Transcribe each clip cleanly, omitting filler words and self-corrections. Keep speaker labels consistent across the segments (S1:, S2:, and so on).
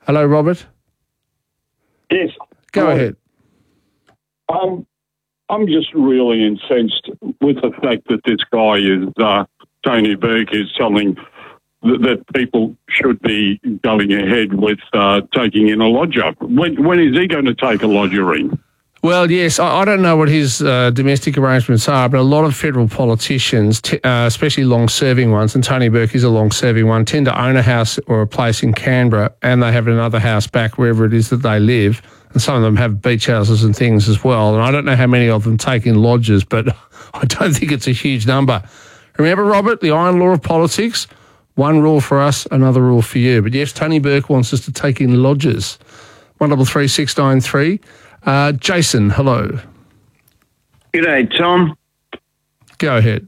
S1: Hello, Robert.
S2: Yes.
S1: Go ahead.
S2: I'm just really incensed with the fact that this guy is, Tony Burke, is telling that people should be going ahead with taking in a lodger. When is he going to take a lodger in?
S1: Well, yes, I don't know what his domestic arrangements are, but a lot of federal politicians, especially long-serving ones, and Tony Burke is a long-serving one, tend to own a house or a place in Canberra, and they have another house back wherever it is that they live. And some of them have beach houses and things as well. And I don't know how many of them take in lodges, but I don't think it's a huge number. Remember, Robert, the iron law of politics? One rule for us, another rule for you. But yes, Tony Burke wants us to take in lodges. 133693. Jason, hello.
S3: G'day, Tom.
S1: Go ahead.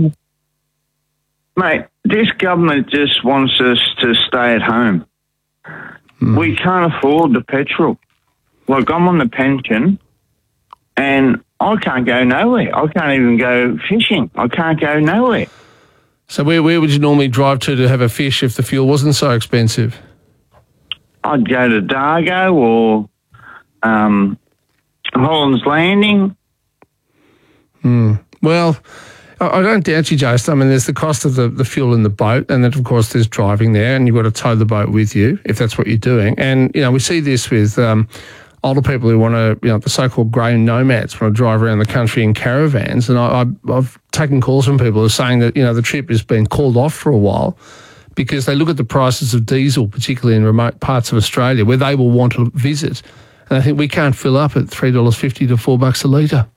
S3: Mate, this government just wants us to stay at home. We can't afford the petrol. Like, I'm on the pension and I can't go nowhere. I can't even go fishing. I can't go nowhere.
S1: So where would you normally drive to have a fish if the fuel wasn't so expensive?
S3: I'd go to Dargo or Holland's Landing.
S1: Well, I don't doubt you, Jason. I mean, there's the cost of the fuel in the boat, and then, of course, there's driving there, and you've got to tow the boat with you if that's what you're doing. And, we see this with older people who want to, the so-called grey nomads want to drive around the country in caravans. And I've taken calls from people who are saying that, the trip has been called off for a while because they look at the prices of diesel, particularly in remote parts of Australia, where they will want to visit. And I think we can't fill up at $3.50 to $4 a litre.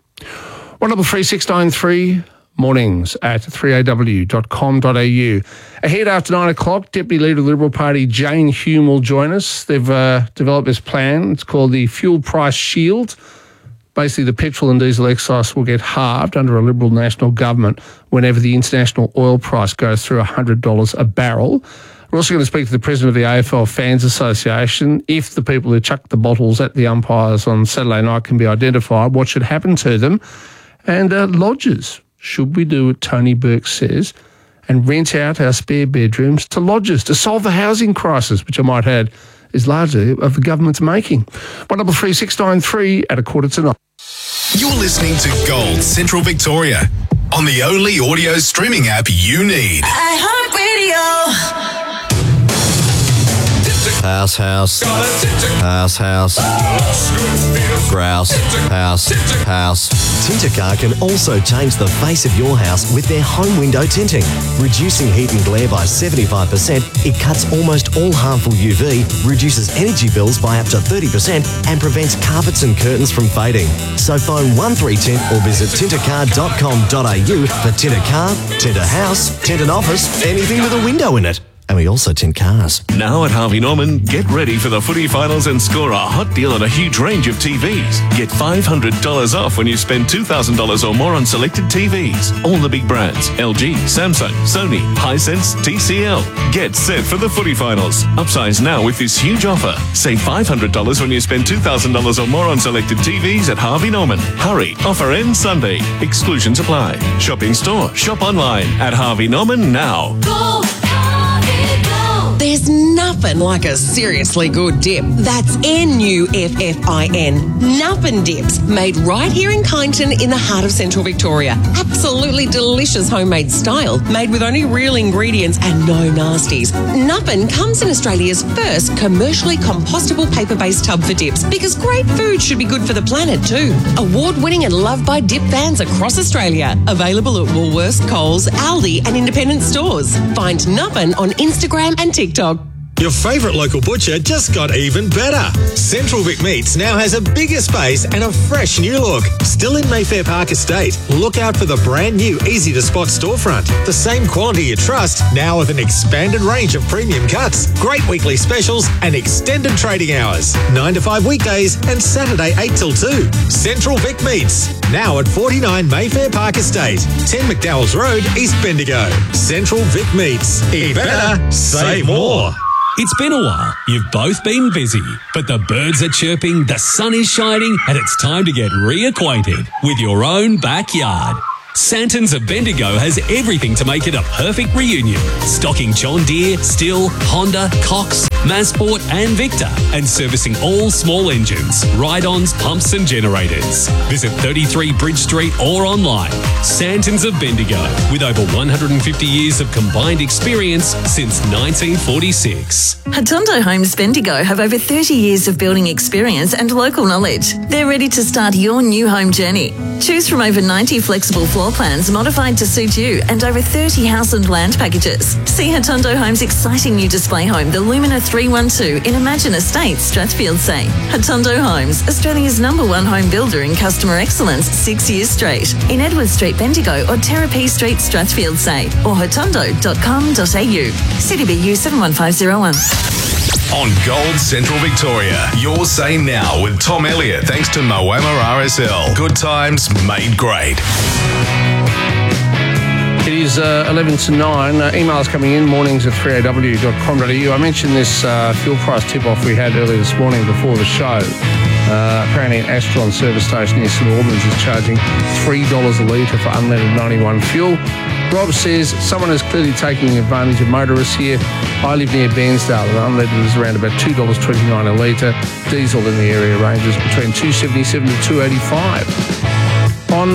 S1: 133693 mornings at 3aw.com.au. Ahead after 9 o'clock, Deputy Leader of the Liberal Party, Jane Hume, will join us. They've developed this plan. It's called the Fuel Price Shield. Basically, the petrol and diesel excise will get halved under a Liberal national government whenever the international oil price goes through $100 a barrel. We're also going to speak to the president of the AFL Fans Association. If the people who chucked the bottles at the umpires on Saturday night can be identified, what should happen to them? And lodges. Should we do what Tony Burke says and rent out our spare bedrooms to lodges to solve the housing crisis, which I might add is largely of the government's making? 133693 at 8:45.
S4: You're listening to Gold Central Victoria on the only audio streaming app you need.
S5: iHeartRadio.
S6: House. Grouse. House. Tintercar can also change the face of your house with their home window tinting. Reducing heat and glare by 75%, it cuts almost all harmful UV, reduces energy bills by up to 30% and prevents carpets and curtains from fading. So phone 13Tint or visit tintercar.com.au for tint a car, tint a house, tint an office, anything with a window in it. And we also tint cars.
S7: Now at Harvey Norman, get ready for the footy finals and score a hot deal on a huge range of TVs. Get $500 off when you spend $2,000 or more on selected TVs. All the big brands: LG, Samsung, Sony, Hisense, TCL. Get set for the footy finals. Upsize now with this huge offer. Save $500 when you spend $2,000 or more on selected TVs at Harvey Norman. Hurry, offer ends Sunday. Exclusions apply. Shop in store, shop online at Harvey Norman now.
S5: Go.
S8: There's nothing like a seriously good dip. That's NUFFIN. Nuffin Dips. Made right here in Kyneton in the heart of Central Victoria. Absolutely delicious homemade style. Made with only real ingredients and no nasties. Nuffin comes in Australia's first commercially compostable paper-based tub for dips because great food should be good for the planet too. Award-winning and loved by dip fans across Australia. Available at Woolworths, Coles, Aldi and independent stores. Find Nuffin on Instagram and TikTok.
S9: Your favourite local butcher just got even better. Central Vic Meats now has a bigger space and a fresh new look. Still in Mayfair Park Estate. Look out for the brand new easy-to-spot storefront. The same quality you trust, now with an expanded range of premium cuts, great weekly specials and extended trading hours. 9 to 5 weekdays and Saturday 8 till 2. Central Vic Meats, now at 49 Mayfair Park Estate, 10 McDowell's Road, East Bendigo. Central Vic Meats. Eat better, save more.
S10: It's been a while. You've both been busy, but the birds are chirping, the sun is shining, and it's time to get reacquainted with your own backyard. Santons of Bendigo has everything to make it a perfect reunion. Stocking John Deere, Stihl, Honda, Cox, Massport and Victor, and servicing all small engines, ride-ons, pumps and generators. Visit 33 Bridge Street or online. Santons of Bendigo, with over 150 years of combined experience since 1946.
S11: Hatondo Homes Bendigo have over 30 years of building experience and local knowledge. They're ready to start your new home journey. Choose from over 90 flexible floor plans modified to suit you and over 30 house and land packages. See Hatondo Homes' exciting new display home, the Lumina 312 in Imagine Estates, Strathfield Say. Hatondo Homes, Australia's #1 home builder in customer excellence 6 years straight. In Edward Street, Bendigo or Terrapee Street, Strathfield Say or hatondo.com.au. CDBU 71501.
S4: On Gold Central Victoria, your say now with Tom Elliott, thanks to Moama RSL. Good times made great.
S1: It is 11 to 9. Emails coming in, mornings@3aw.com.au. I mentioned this fuel price tip-off we had earlier this morning before the show. Apparently an Astron service station near St Albans is charging $3 a litre for unleaded 91 fuel. Rob says someone is clearly taking advantage of motorists here. I live near Bairnsdale and unleaded is around about $2.29 a litre. Diesel in the area ranges between $2.77 to $2.85. On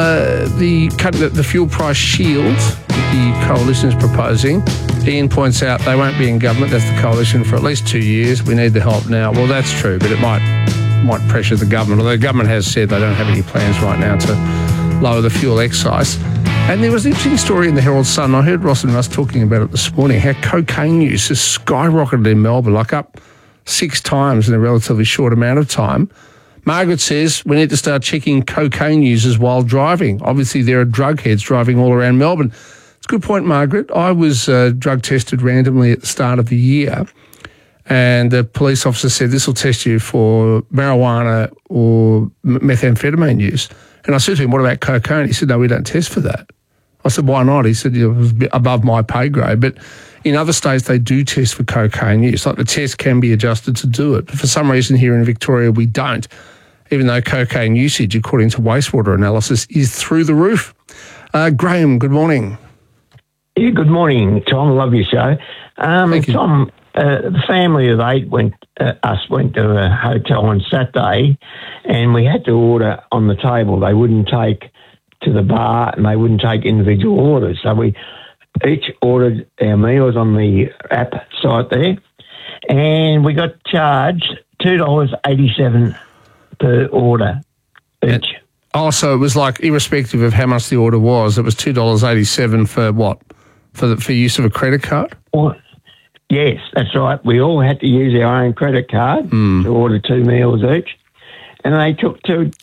S1: the fuel price shield the coalition is proposing, Ian points out they won't be in government, that's the coalition, for at least 2 years. We need the help now. Well, that's true, but it might pressure the government, although the government has said they don't have any plans right now to lower the fuel excise. And there was an interesting story in the Herald Sun. I heard Ross and Russ talking about it this morning, how cocaine use has skyrocketed in Melbourne, like up 6 times in a relatively short amount of time. Margaret says we need to start checking cocaine users while driving. Obviously, there are drug heads driving all around Melbourne. It's a good point, Margaret. I was drug tested randomly at the start of the year, and the police officer said, this will test you for marijuana or methamphetamine use. And I said to him, what about cocaine? He said, no, we don't test for that. I said, why not? He said, it was above my pay grade. But in other states, they do test for cocaine use. Like the test can be adjusted to do it. But for some reason here in Victoria, we don't, even though cocaine usage, according to wastewater analysis, is through the roof. Graham, good morning.
S12: Yeah, good morning, Tom. Love your show.
S1: Thank you.
S12: Tom, the family of 8 went to a hotel on Saturday, and we had to order on the table. They wouldn't take to the bar, and they wouldn't take individual orders. So we each ordered our meals on the app site there, and we got charged $2.87 per order each.
S1: So it was like, irrespective of how much the order was, it was $2.87 for what? For use of a credit card?
S12: Well, yes, that's right. We all had to use our own credit card to order 2 meals each, and they took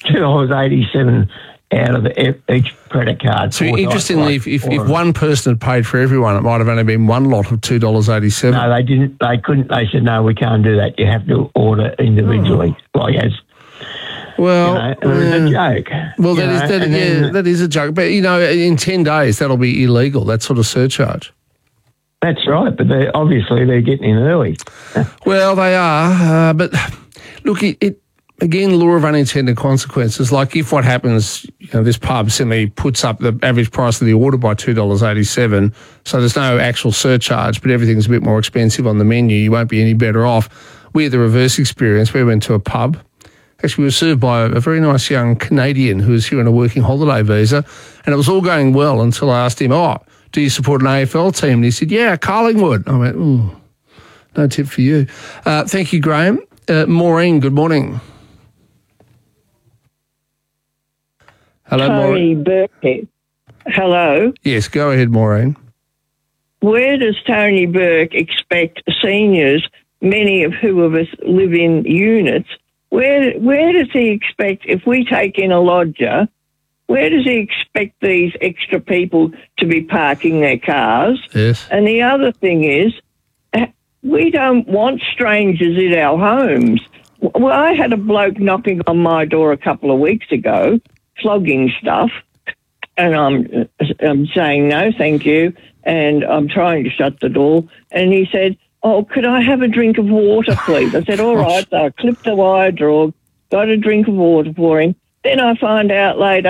S12: $2.87 out of each credit card.
S1: So interestingly, if one person had paid for everyone, it might have only been one lot of $2.87.
S12: No, they didn't. They couldn't. They said, no, we can't do that. You have to order individually, like as.
S1: Well,
S12: it was a joke.
S1: Well, that is a joke. But, in 10 days, that'll be illegal, that sort of surcharge.
S12: That's right, but they're getting in early.
S1: Well, they are. But, look, again, law of unintended consequences. Like if what happens, this pub simply puts up the average price of the order by $2.87, so there's no actual surcharge, but everything's a bit more expensive on the menu, you won't be any better off. We had the reverse experience. We went to a pub. Actually, we were served by a very nice young Canadian who was here on a working holiday visa, and it was all going well until I asked him, do you support an AFL team? And he said, yeah, Collingwood. I went, no tip for you. Thank you, Graham. Maureen, good morning. Hello,
S13: Tony Burke. Hello.
S1: Yes, go ahead, Maureen.
S13: Where does Tony Burke expect seniors, many of who of us live in units, where does he expect, if we take in a lodger, where does he expect these extra people to be parking their cars?
S1: Yes.
S13: And the other thing is, we don't want strangers in our homes. Well, I had a bloke knocking on my door a couple of weeks ago, flogging stuff, and I'm saying no, thank you, and I'm trying to shut the door, and he said, could I have a drink of water, please? I said, all right. So I clipped the wire drawer, got a drink of water for him. Then I find out later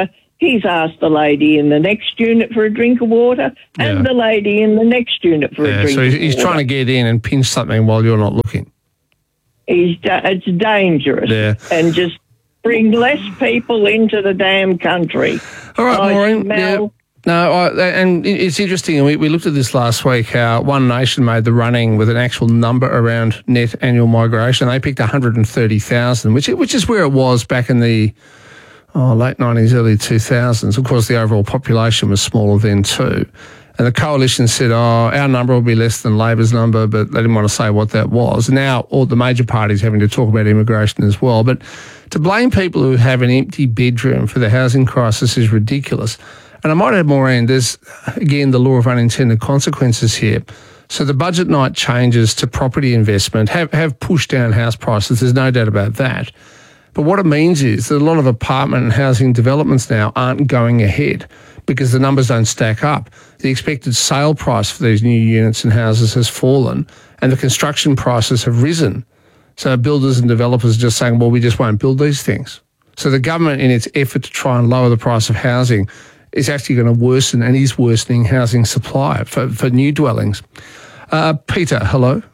S13: he's asked the lady in the next unit for a drink of water and the lady in the next unit for a drink
S1: so
S13: of
S1: he's
S13: water.
S1: trying to get in and pinch something while you're not looking.
S13: It's dangerous. And just bring less people into the damn country.
S1: All right, Maureen.
S13: Smell.
S1: And it's interesting. We looked at this last week, how One Nation made the running with an actual number around net annual migration. They picked 130,000, which is where it was back in the late 90s, early 2000s. Of course, the overall population was smaller then too. And the coalition said, our number will be less than Labor's number, but they didn't want to say what that was. Now, all the major parties having to talk about immigration as well. But to blame people who have an empty bedroom for the housing crisis is ridiculous. And I might add, Maureen, there's, again, the law of unintended consequences here. So the budget night changes to property investment have pushed down house prices. There's no doubt about that. But what it means is that a lot of apartment and housing developments now aren't going ahead because the numbers don't stack up. The expected sale price for these new units and houses has fallen and the construction prices have risen. So builders and developers are just saying, well, we just won't build these things. So the government, in its effort to try and lower the price of housing, is actually going to worsen and is worsening housing supply for new dwellings. Peter, hello.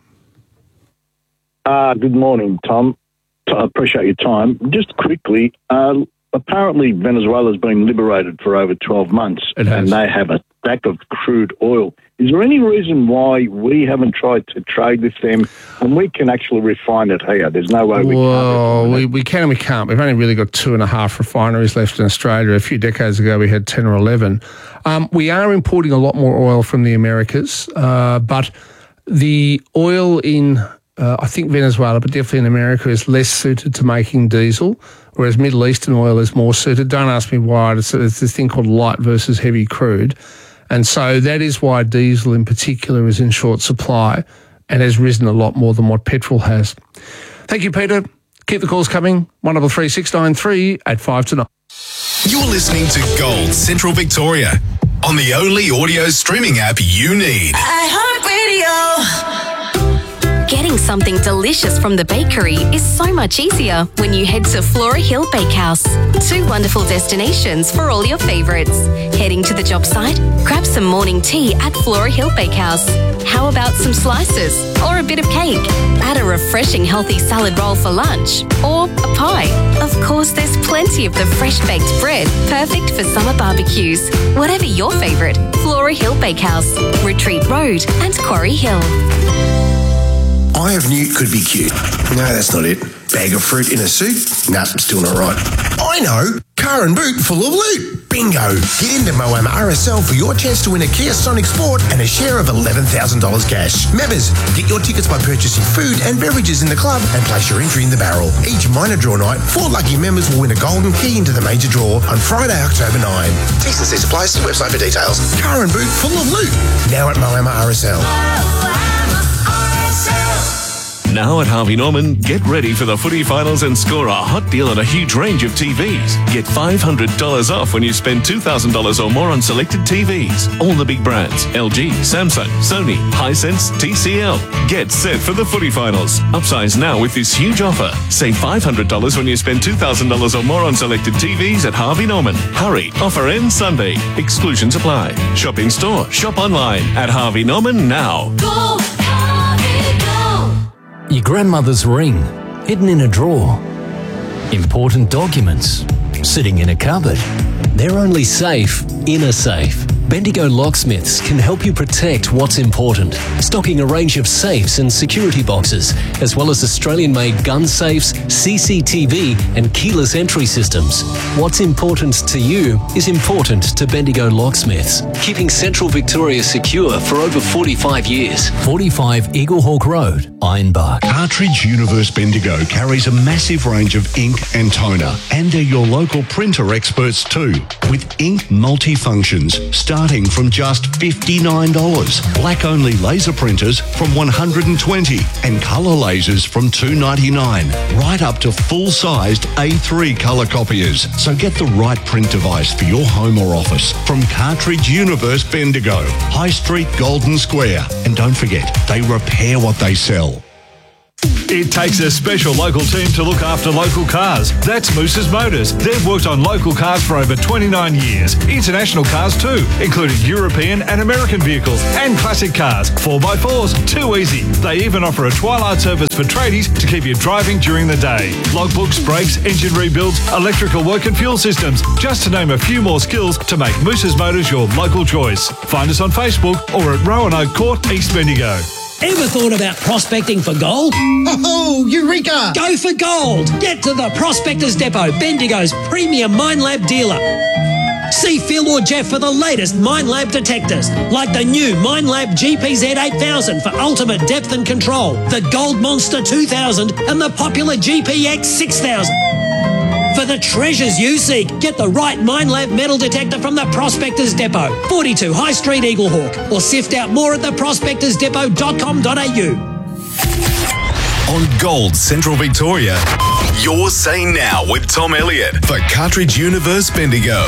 S14: Good morning, Tom. I appreciate your time. Just quickly, apparently Venezuela's been liberated for over 12 months and they have a stack of crude oil. Is there any reason why we haven't tried to trade with them and we can actually refine it here? There's no way we can.
S1: Well, we can and we can't. We've only really got 2.5 refineries left in Australia. A few decades ago, we had 10 or 11. We are importing a lot more oil from the Americas, but the oil in I think Venezuela, but definitely in America, is less suited to making diesel, whereas Middle Eastern oil is more suited. Don't ask me why. It's this thing called light versus heavy crude. And so that is why diesel in particular is in short supply and has risen a lot more than what petrol has. Thank you, Peter. Keep the calls coming. 133 693 859 to 9.
S4: You're listening to Gold Central Victoria on the only audio streaming app you need.
S5: iHeartRadio.
S15: Getting something delicious from the bakery is so much easier when you head to Flora Hill Bakehouse. 2 wonderful destinations for all your favourites. Heading to the job site? Grab some morning tea at Flora Hill Bakehouse. How about some slices or a bit of cake? Add a refreshing healthy salad roll for lunch or a pie. Of course, there's plenty of the fresh baked bread, perfect for summer barbecues. Whatever your favourite, Flora Hill Bakehouse, Retreat Road and Quarry Hill.
S16: Eye of Newt could be cute. No, that's not it. Bag of fruit in a suit? Nah, still not right. I know. Car and boot full of loot. Bingo. Get into Moama RSL for your chance to win a Kia Sonic Sport and a share of $11,000 cash. Members, get your tickets by purchasing food and beverages in the club and place your entry in the barrel. Each minor draw night, 4 lucky members will win a golden key into the major draw on Friday, October 9. T's and C's apply. See website for details. Car and boot full of loot. Now at Moama RSL.
S7: Now at Harvey Norman, get ready for the footy finals and score a hot deal on a huge range of TVs. Get $500 off when you spend $2,000 or more on selected TVs. All the big brands: LG, Samsung, Sony, Hisense, TCL. Get set for the footy finals. Upsize now with this huge offer. Save $500 when you spend $2,000 or more on selected TVs at Harvey Norman. Hurry, offer ends Sunday. Exclusions apply. Shop in store, shop online at Harvey Norman now.
S5: Go.
S17: Your grandmother's ring, hidden in a drawer. Important documents, sitting in a cupboard. They're only safe in a safe. Bendigo Locksmiths can help you protect what's important, stocking a range of safes and security boxes, as well as Australian-made gun safes, CCTV and keyless entry systems. What's important to you is important to Bendigo Locksmiths, keeping Central Victoria secure for over 45 years. 45 Eaglehawk Road, Ironbark.
S18: Cartridge Universe Bendigo carries a massive range of ink and toner, and they're your local printer experts too, with ink multifunctions starting from just $59. Black-only laser printers from $120 and colour lasers from $299. Right up to full-sized A3 colour copiers. So get the right print device for your home or office from Cartridge Universe Bendigo, High Street, Golden Square. And don't forget, they repair what they sell.
S19: It takes a special local team to look after local cars. That's Moose's Motors. They've worked on local cars for over 29 years. International cars too, including European and American vehicles and classic cars. 4x4s, too easy. They even offer a twilight service for tradies to keep you driving during the day. Logbooks, brakes, engine rebuilds, electrical work and fuel systems. Just to name a few more skills to make Moose's Motors your local choice. Find us on Facebook or at Roanoke Court, East Bendigo.
S20: Ever thought about prospecting for gold?
S21: Oh, Eureka!
S20: Go for gold! Get to the Prospectors Depot, Bendigo's premium Minelab dealer. See Phil or Jeff for the latest Minelab detectors, like the new Minelab GPZ 8000 for ultimate depth and control, the Gold Monster 2000 and the popular GPX 6000. For the treasures you seek, get the right Minelab metal detector from the Prospectors Depot, 42 High Street, Eaglehawk, or sift out more at theprospectorsdepot.com.au.
S4: On Gold Central Victoria, Your Say Now with Tom Elliott for Cartridge Universe Bendigo.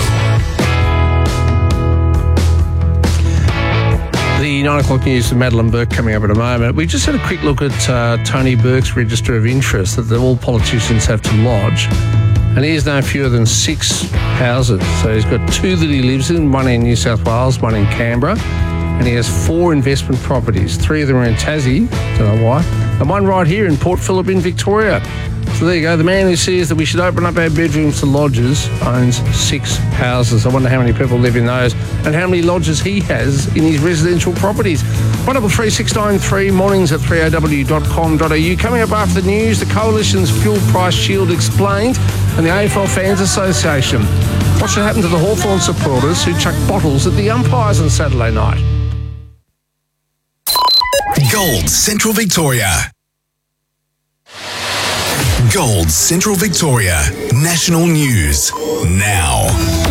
S1: The 9 o'clock news with Madeline Burke coming up in a moment. We just had a quick look at Tony Burke's register of interest that all politicians have to lodge. And he has no fewer than 6 houses. So he's got 2 that he lives in, one in New South Wales, one in Canberra. And he has 4 investment properties. 3 of them are in Tassie, don't know why, and one right here in Port Phillip in Victoria. So there you go. The man who says that we should open up our bedrooms to lodges owns 6 houses. I wonder how many people live in those and how many lodges he has in his residential properties. 133693, mornings at 3aw.com.au. Coming up after the news, the Coalition's fuel price shield explained and the AFL Fans Association. What should happen to the Hawthorn supporters who chucked bottles at the umpires on Saturday night?
S4: Gold Central Victoria. Gold Central Victoria. National News now.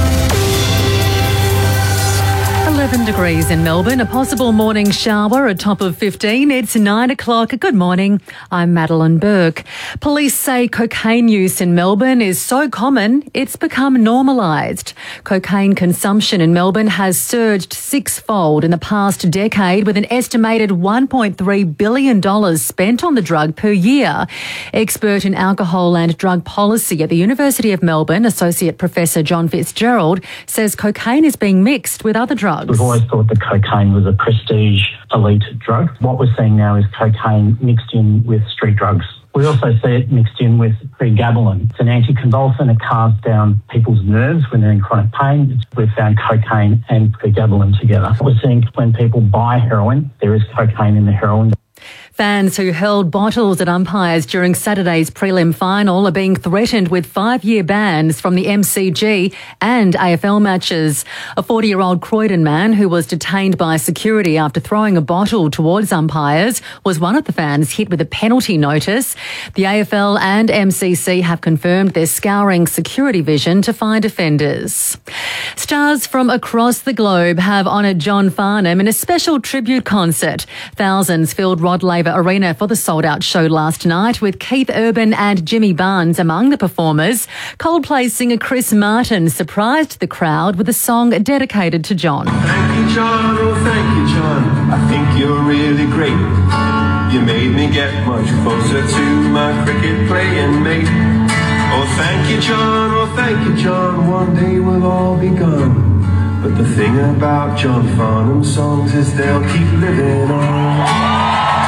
S22: 11 degrees in Melbourne, a possible morning shower, a top of 15. It's 9 o'clock. Good morning. I'm Madeline Burke. Police say cocaine use in Melbourne is so common, it's become normalised. Cocaine consumption in Melbourne has surged 6-fold in the past decade, with an estimated $1.3 billion spent on the drug per year. Expert in alcohol and drug policy at the University of Melbourne, Associate Professor John Fitzgerald, says cocaine is being mixed with other drugs.
S23: We've always thought that cocaine was a prestige elite drug. What we're seeing now is cocaine mixed in with street drugs. We also see it mixed in with pregabalin. It's an anticonvulsant. It calms down people's nerves when they're in chronic pain. We've found cocaine and pregabalin together. We're seeing when people buy heroin, there is cocaine in the heroin.
S22: Fans who held bottles at umpires during Saturday's prelim final are being threatened with 5-year bans from the MCG and AFL matches. A 40-year-old Croydon man who was detained by security after throwing a bottle towards umpires was one of the fans hit with a penalty notice. The AFL and MCC have confirmed they're scouring security vision to find offenders. Stars from across the globe have honoured John Farnham in a special tribute concert. Thousands filled Rod Laver Arena for the sold-out show last night, with Keith Urban and Jimmy Barnes among the performers. Coldplay singer Chris Martin surprised the crowd with a song dedicated to John.
S24: Thank you, John. Oh, thank you, John. I think you're really great. You made me get much closer to my cricket playing mate. Oh, thank you, John. Oh, thank you, John. One day we'll all be gone. But the thing about John Farnham songs is they'll keep living on.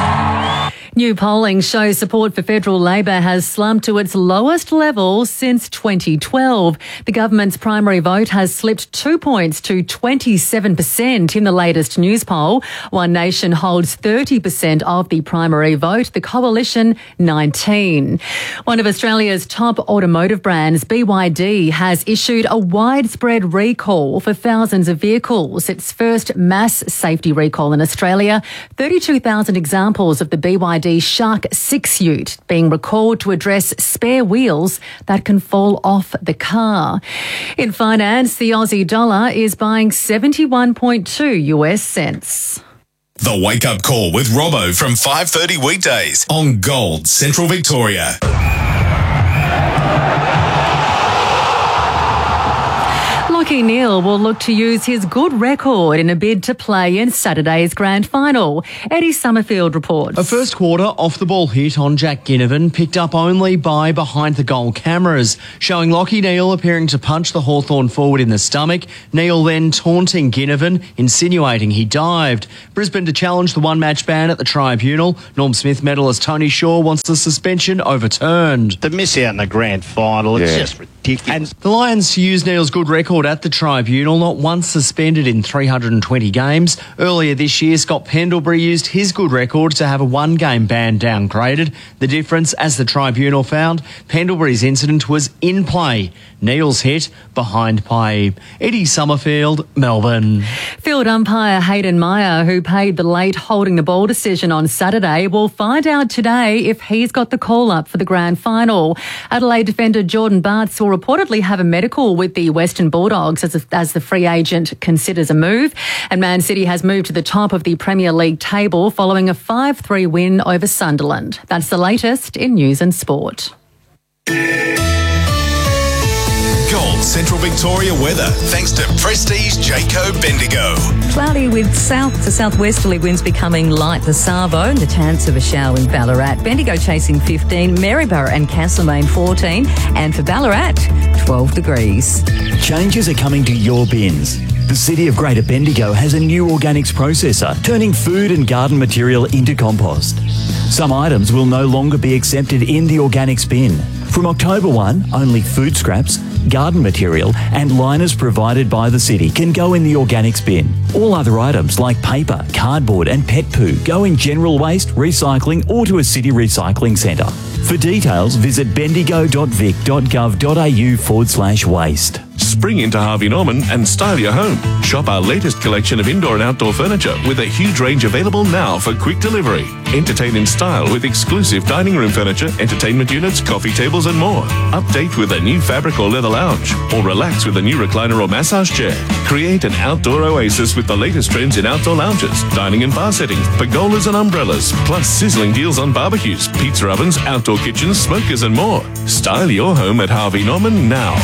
S22: New polling shows support for federal Labor has slumped to its lowest level since 2012. The government's primary vote has slipped 2 points to 27% in the latest news poll. One Nation holds 30% of the primary vote, the Coalition 19%. One of Australia's top automotive brands, BYD, has issued a widespread recall for thousands of vehicles. Its first mass safety recall in Australia. 32,000 examples of the BYD Shark 6 ute being recalled to address spare wheels that can fall off the car. In finance, the Aussie dollar is buying 71.2 US cents.
S4: The Wake Up Call with Robbo from 5:30 weekdays on Gold Central
S22: Lachie Neale will look to use his good record in a bid to play in Saturday's grand final. Eddie Summerfield reports.
S2: A first quarter off-the-ball hit on Jack Ginnivan, picked up only by behind-the-goal cameras, showing Lachie Neale appearing to punch the Hawthorn forward in the stomach. Neale then taunting Ginnivan, insinuating he dived. Brisbane to challenge the one-match ban at the tribunal. Norm Smith medalist Tony Shaw wants the suspension overturned.
S3: To miss out in the grand final, it's just ridiculous.
S2: And the Lions use Neale's good record at the tribunal, not once suspended in 320 games. Earlier this year, Scott Pendlebury used his good record to have a one-game ban downgraded. The difference, as the tribunal found, Pendlebury's incident was in play. Neale's hit behind play. Eddie Summerfield, Melbourne.
S22: Field umpire Hayden Meyer, who paid the late holding the ball decision on Saturday, will find out today if he's got the call-up for the grand final. Adelaide defender Jordan Bartz will reportedly have a medical with the Western Bulldogs as the free agent considers a move. And Man City has moved to the top of the Premier League table following a 5-3 win over Sunderland. That's the latest in news and sport.
S4: Gold Central Victoria weather, thanks to Prestige Jayco Bendigo.
S6: Cloudy with south to southwesterly winds becoming light for Savo, and the chance of a shower in Ballarat. Bendigo chasing 15, Maryborough and Castlemaine 14, and for Ballarat, 12 degrees.
S8: Changes are coming to your bins. The City of Greater Bendigo has a new organics processor, turning food and garden material into compost. Some items will no longer be accepted in the organics bin. From October 1, only food scraps, garden material and liners provided by the City can go in the organics bin. All other items like paper, cardboard and pet poo go in general waste, recycling or to a City recycling centre. For details, visit bendigo.vic.gov.au/waste.
S7: Spring into Harvey Norman and style your home. Shop our latest collection of indoor and outdoor furniture with a huge range available now for quick delivery. Entertain in style with exclusive dining room furniture, entertainment units, coffee tables and more. Update with a new fabric or leather lounge, or relax with a new recliner or massage chair. Create an outdoor oasis with the latest trends in outdoor lounges, dining and bar settings, pergolas and umbrellas, plus sizzling deals on barbecues, pizza ovens, outdoor kitchens, smokers and more. Style your home at Harvey Norman now.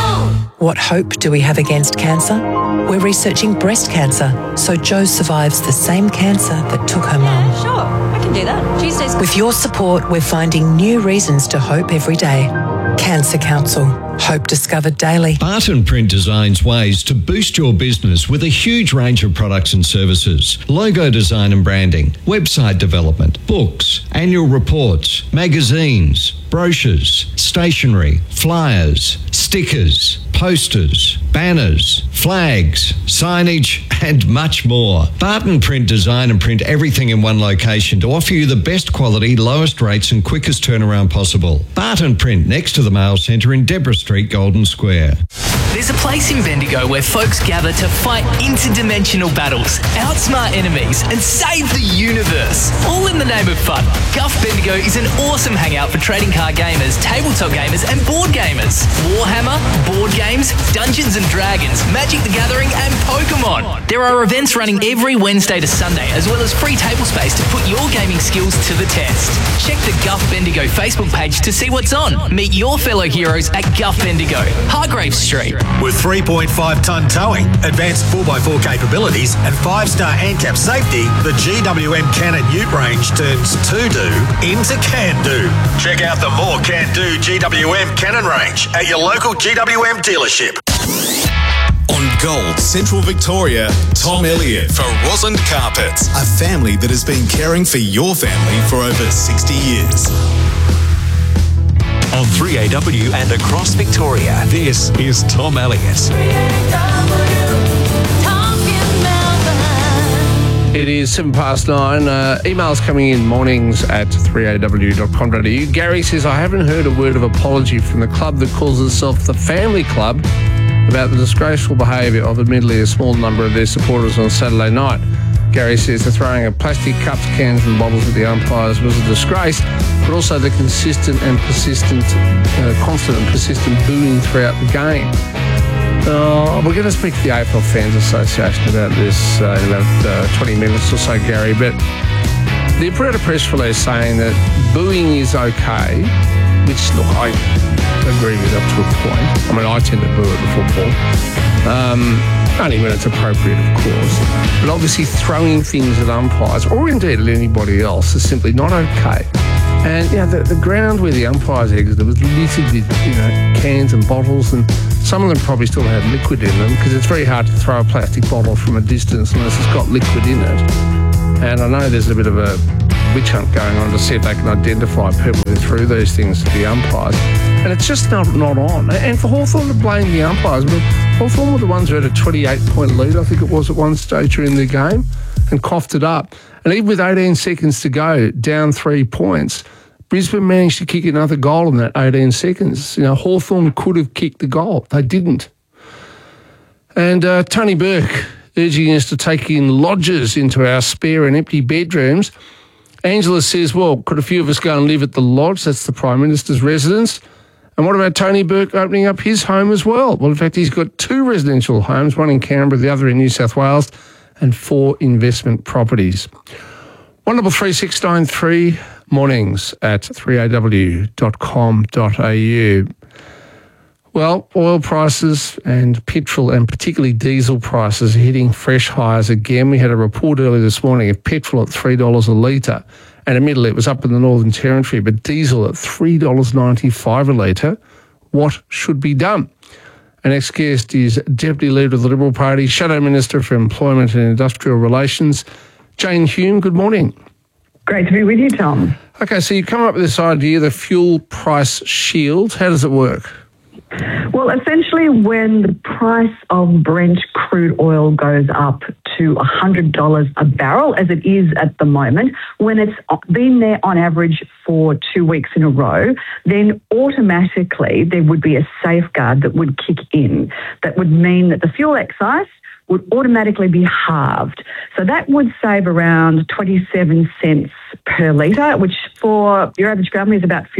S25: What hope do we have against cancer? We're researching breast cancer, so Jo survives the same cancer that took her mum.
S6: Sure, I can do that. Tuesdays.
S25: With your support, we're finding new reasons to hope every day. Cancer Council. Hope discovered daily.
S26: Barton Print designs ways to boost your business with a huge range of products and services. Logo design and branding, website development, books, annual reports, magazines, brochures, stationery, flyers, stickers, posters, banners, flags, signage and much more. Barton Print design and print everything in one location to offer you the best quality, lowest rates and quickest turnaround possible. Barton Print next to the Mail Centre in Deborah Street, Golden Square.
S27: There's a place in Bendigo where folks gather to fight interdimensional battles, outsmart enemies and save the universe, all in the name of fun. Guff Bendigo is an awesome hangout for trading card gamers, tabletop gamers and board gamers. Warhammer, board games, Dungeons and Dragons, Magic the Gathering and Pokemon. There are events running every Wednesday to Sunday, as well as free table space to put your gaming skills to the test. Check the Guff Bendigo Facebook page to see what's on. Meet your fellow heroes at Guff Bendigo, Hargrave Street.
S9: With 3.5-tonne towing, advanced 4x4 capabilities and 5-star ANCAP safety, the GWM Cannon Ute range turns to-do into can-do. Check out the more can-do GWM Cannon range at your local GWM dealership.
S4: On Gold Central Victoria, Tom Elliott for Rosalind Carpets, a family that has been caring for your family for over 60 years.
S28: On 3AW and across Victoria, this is Tom Elliott.
S1: It is 9:07. Emails coming in mornings at 3aw.com.au. Gary says, I haven't heard a word of apology from the club that calls itself the Family Club about the disgraceful behaviour of admittedly a small number of their supporters on Saturday night. Gary says the throwing of plastic cups, cans and bottles at the umpires was a disgrace, but also the constant and persistent booing throughout the game. We're going to speak to the AFL Fans Association about this in about 20 minutes or so, Gary, but they put out a press release saying that booing is okay, which, look, I agree with up to a point. I mean, I tend to boo at the football. Only when it's appropriate, of course. But obviously throwing things at umpires, or indeed at anybody else, is simply not okay. And, the ground where the umpires exited was littered with, cans and bottles, and some of them probably still had liquid in them, because it's very hard to throw a plastic bottle from a distance unless it's got liquid in it. And I know there's a bit of a witch hunt going on to see if they can identify people who threw these things to the umpires. And it's just not on. And for Hawthorn to blame the umpires, Hawthorn were the ones who had a 28-point lead, I think it was, at one stage during the game, and coughed it up. And even with 18 seconds to go, down 3 points, Brisbane managed to kick another goal in that 18 seconds. Hawthorn could have kicked the goal. They didn't. And Tony Burke urging us to take in lodgers into our spare and empty bedrooms. Angela says, well, could a few of us go and live at the lodge? That's the Prime Minister's residence. And what about Tony Burke opening up his home as well? Well, in fact, he's got 2 residential homes, one in Canberra, the other in New South Wales, and 4 investment properties. 133693 mornings at 3aw.com.au. Well, oil prices and petrol and particularly diesel prices are hitting fresh highs again. We had a report earlier this morning of petrol at $3 a litre. And admittedly, it was up in the Northern Territory, but diesel at $3.95 a litre. What should be done? Our next guest is Deputy Leader of the Liberal Party, Shadow Minister for Employment and Industrial Relations, Jane Hume. Good morning.
S5: Great to be with you, Tom.
S1: Okay, so you come up with this idea, the fuel price shield. How does it work?
S5: Well, essentially, when the price of Brent crude oil goes up to $100 a barrel, as it is at the moment, when it's been there on average for 2 weeks in a row, then automatically there would be a safeguard that would kick in. That would mean that the fuel excise would automatically be halved. So that would save around 27 cents per litre, which for your average family is about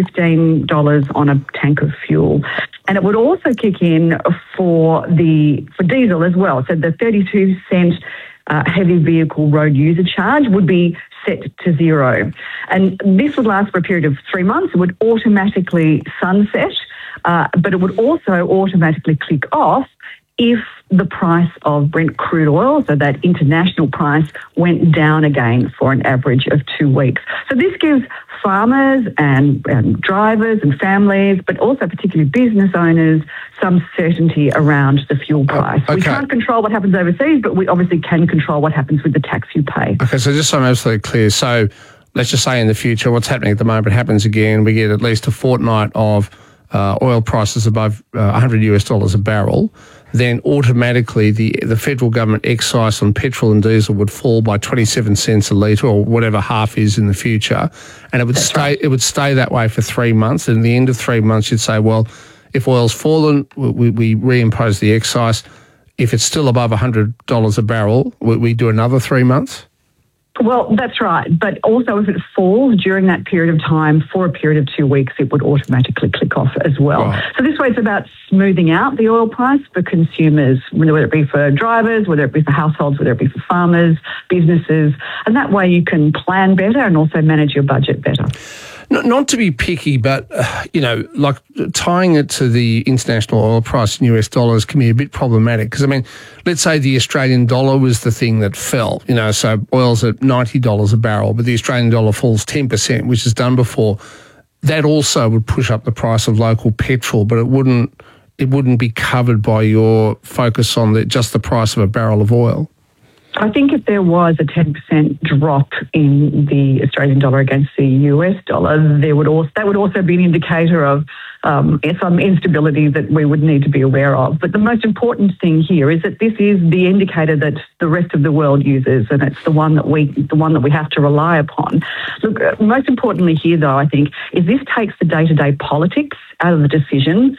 S5: $15 on a tank of fuel. And it would also kick in for diesel as well. So the 32 cent heavy vehicle road user charge would be set to zero. And this would last for a period of 3 months. It would automatically sunset, but it would also automatically click off if the price of Brent crude oil, so that international price, went down again for an average of 2 weeks. So this gives farmers and drivers and families, but also particularly business owners, some certainty around the fuel price. Okay. We can't control what happens overseas, but we obviously can control what happens with the tax you pay.
S1: Okay, so just so I'm absolutely clear, so let's just say in the future what's happening at the moment happens again, we get at least a fortnight of oil prices above $100 a barrel, then automatically the federal government excise on petrol and diesel would fall by 27 cents a litre, or whatever half is in the future, and it would It would stay that way for 3 months. And at the end of 3 months, you'd say, well, if oil's fallen, we reimpose the excise. If it's still above $100 a barrel, we do another 3 months.
S5: Well, that's right. But also if it falls during that period of time for a period of 2 weeks, it would automatically click off as well. Right. So this way it's about smoothing out the oil price for consumers, whether it be for drivers, whether it be for households, whether it be for farmers, businesses. And that way you can plan better and also manage your budget better.
S1: Not to be picky, but, like tying it to the international oil price in US dollars can be a bit problematic. Because, let's say the Australian dollar was the thing that fell, so oil's at $90 a barrel, but the Australian dollar falls 10%, which is done before. That also would push up the price of local petrol, but it wouldn't be covered by your focus on just the price of a barrel of oil.
S5: I think if there was a 10% drop in the Australian dollar against the US dollar, that would also be an indicator of some instability that we would need to be aware of. But the most important thing here is that this is the indicator that the rest of the world uses, and it's the one that we have to rely upon. Look, most importantly here, though, I think, is this takes the day-to-day politics out of the decision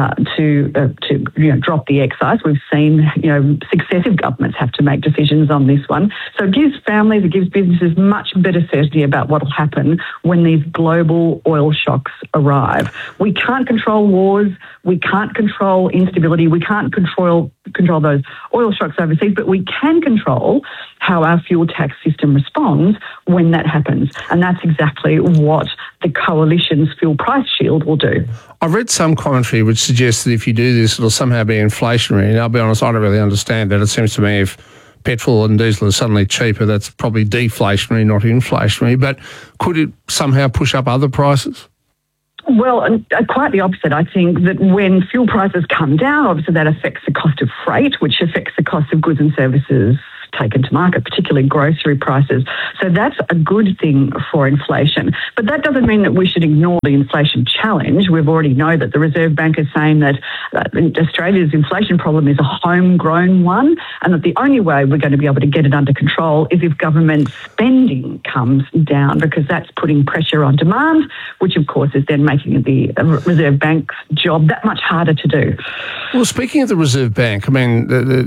S5: to drop the excise. We've seen successive governments have to make decisions on this one. So it gives families, it gives businesses much better certainty about what will happen when these global oil shocks arrive. We can't control wars. We can't control instability. We can't control control those oil shocks overseas, but we can control how our fuel tax system responds when that happens. And that's exactly what the Coalition's fuel price shield will do.
S1: I've read some commentary which suggests that if you do this, it'll somehow be inflationary. And I'll be honest, I don't really understand that. It seems to me if petrol and diesel are suddenly cheaper, that's probably deflationary, not inflationary. But could it somehow push up other prices?
S5: Well, quite the opposite. I think that when fuel prices come down, obviously that affects the cost of freight, which affects the cost of goods and services taken to market, particularly grocery prices. So that's a good thing for inflation. But that doesn't mean that we should ignore the inflation challenge. We've already know that the Reserve Bank is saying that Australia's inflation problem is a homegrown one, and that the only way we're going to be able to get it under control is if government spending comes down, because that's putting pressure on demand, which of course is then making the Reserve Bank's job that much harder to do.
S1: Well, speaking of the Reserve Bank, I mean,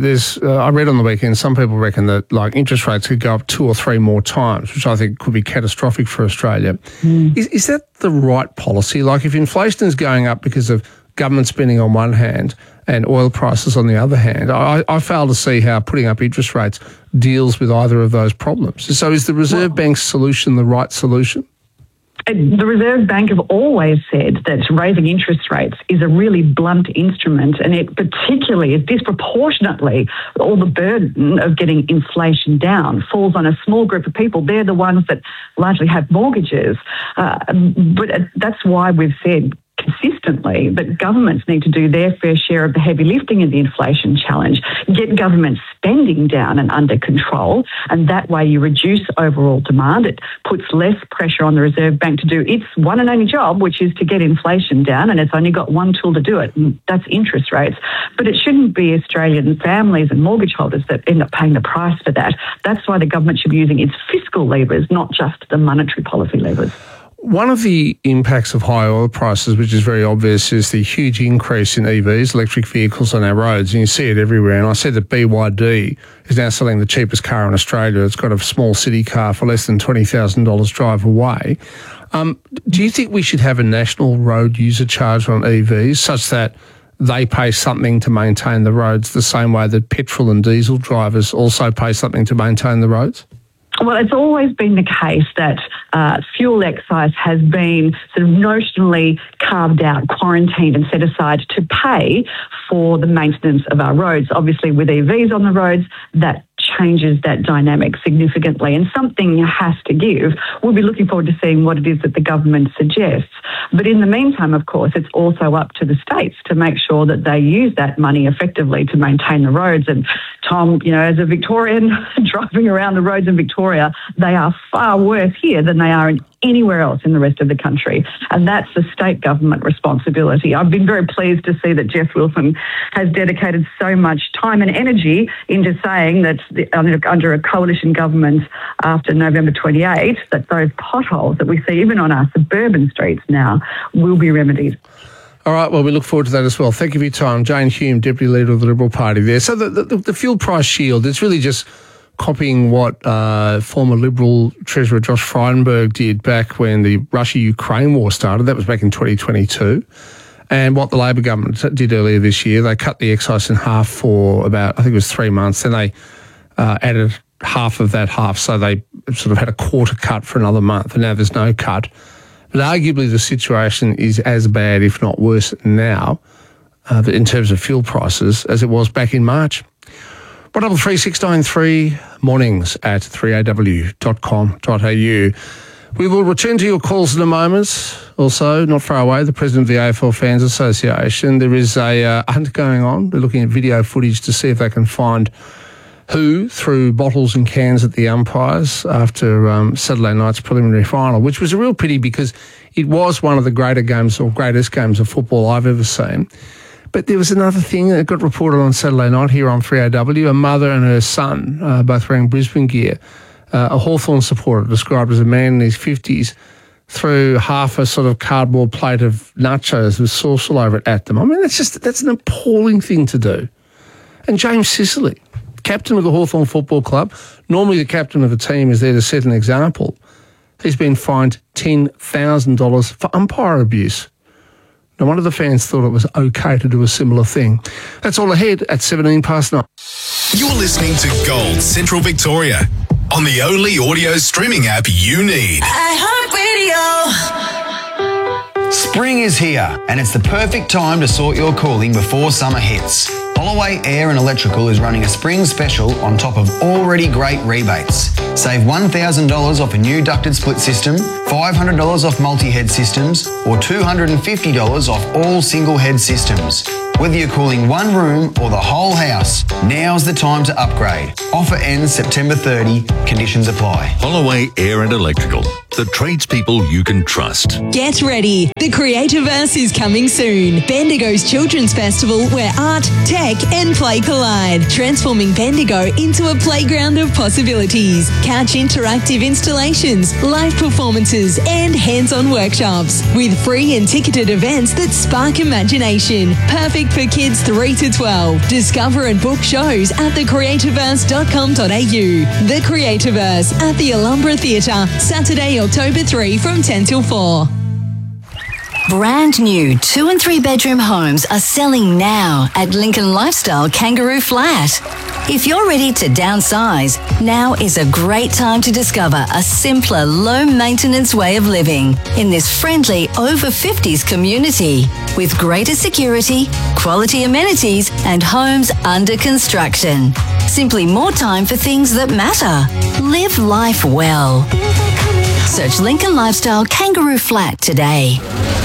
S1: I read on the weekend some people reckon that like interest rates could go up 2 or 3 more times, which I think could be catastrophic for Australia. Is that the right policy? Like if inflation is going up because of government spending on one hand and oil prices on the other hand, I fail to see how putting up interest rates deals with either of those problems. So is the Reserve Bank's solution the right solution?
S5: The Reserve Bank have always said that raising interest rates is a really blunt instrument, and it particularly is disproportionately all the burden of getting inflation down falls on a small group of people. They're the ones that largely have mortgages. But that's why we've said consistently that governments need to do their fair share of the heavy lifting in the inflation challenge, get government spending down and under control, and that way you reduce overall demand. It puts less pressure on the Reserve Bank to do its one and only job, which is to get inflation down, and it's only got one tool to do it, and that's interest rates. But it shouldn't be Australian families and mortgage holders that end up paying the price for that. That's why the government should be using its fiscal levers, not just the monetary policy levers.
S1: One of the impacts of high oil prices, which is very obvious, is the huge increase in EVs, electric vehicles on our roads, and you see it everywhere. And I said that BYD is now selling the cheapest car in Australia. It's got a small city car for less than $20,000 drive away. Do you think we should have a national road user charge on EVs such that they pay something to maintain the roads the same way that petrol and diesel drivers also pay something to maintain the roads?
S5: Well, it's always been the case that fuel excise has been sort of notionally carved out, quarantined and set aside to pay for the maintenance of our roads. Obviously, with EVs on the roads, that changes that dynamic significantly, and something has to give. We'll be looking forward to seeing what it is that the government suggests. But in the meantime, of course, it's also up to the states to make sure that they use that money effectively to maintain the roads. And Tom, you know, as a Victorian driving around the roads in Victoria, they are far worse here than they are in anywhere else in the rest of the country. And that's the state government responsibility. I've been very pleased to see that Jeff Wilson has dedicated so much time and energy into saying that under a coalition government after November 28, that those potholes that we see even on our suburban streets now will be remedied.
S1: All right, well, we look forward to that as well. Thank you for your time. Jane Hume, Deputy Leader of the Liberal Party there. So the fuel price shield, it's really just copying what former Liberal Treasurer Josh Frydenberg did back when the Russia-Ukraine war started. That was back in 2022. And what the Labor government did earlier this year, they cut the excise in half for about, I think it was 3 months. Then they added half of that half, so they sort of had a quarter cut for another month, and now there's no cut. But arguably the situation is as bad, if not worse now, in terms of fuel prices, as it was back in March. 133693 mornings at 3aw.com.au. We will return to your calls in a moment. Also, not far away, the President of the AFL Fans Association. There is a hunt going on. They're looking at video footage to see if they can find who threw bottles and cans at the umpires after Saturday night's preliminary final, which was a real pity because it was one of the greatest games of football I've ever seen. But there was another thing that got reported on Saturday night here on 3AW. A mother and her son, both wearing Brisbane gear, a Hawthorn supporter described as a man in his 50s, threw half a sort of cardboard plate of nachos with sauce all over it at them. I mean, that's an appalling thing to do. And James Sicily, captain of the Hawthorn Football Club, normally the captain of a team is there to set an example. He's been fined $10,000 for umpire abuse. No wonder the fans thought it was okay to do a similar thing. That's all ahead at 9:17.
S4: You're listening to Gold Central Victoria on the only audio streaming app you need.
S10: Spring is here, and it's the perfect time to sort your cooling before summer hits. Holloway Air and Electrical is running a spring special on top of already great rebates. Save $1,000 off a new ducted split system, $500 off multi-head systems, or $250 off all single-head systems. Whether you're cooling one room or the whole house, now's the time to upgrade. Offer ends September 30. Conditions apply.
S11: Holloway Air and Electrical, the tradespeople you can trust.
S12: Get ready. The Creativerse is coming soon. Bendigo's Children's Festival where art, tech and play collide. Transforming Bendigo into a playground of possibilities. Catch interactive installations, live performances and hands-on workshops. With free and ticketed events that spark imagination. Perfect for kids 3 to 12. Discover and book shows at thecreativerse.com.au. The Creativerse at the Alhambra Theatre, Saturday, October 3 from 10 till 4.
S13: Brand new 2 and 3 bedroom homes are selling now at Lincoln Lifestyle Kangaroo Flat. If you're ready to downsize, now is a great time to discover a simpler, low-maintenance way of living in this friendly over-50s community with greater security, quality amenities and homes under construction. Simply more time for things that matter. Live life well. Search Lincoln Lifestyle Kangaroo Flat today.